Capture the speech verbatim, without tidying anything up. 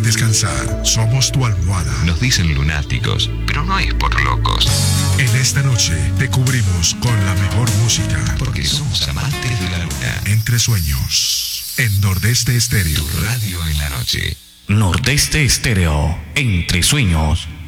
descansar. Somos tu almohada. Nos dicen lunáticos, pero no es por locos. En esta noche te cubrimos con la mejor música. Porque somos amantes de la luna. Entre sueños. En Nordeste Estéreo. Tu radio en la noche. Nordeste Estéreo. Entre sueños.